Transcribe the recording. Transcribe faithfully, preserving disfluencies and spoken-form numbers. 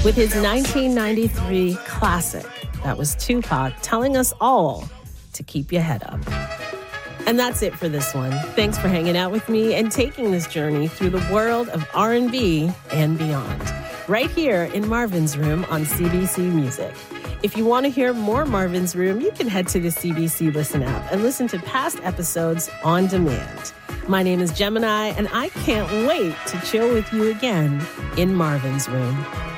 with his nineteen ninety-three classic. That was Tupac telling us all to keep your head up. And that's it for this one. Thanks for hanging out with me and taking this journey through the world of R and B and beyond, right here in Marvin's Room on C B C Music. If you want to hear more Marvin's Room, you can head to the C B C Listen app and listen to past episodes on demand. My name is Gemini, and I can't wait to chill with you again in Marvin's Room.